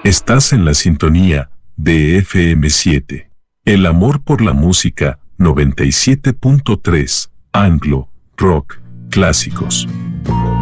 Estás en la sintonía de FM7. El amor por la música, 97.3, Anglo, Rock, Clásicos.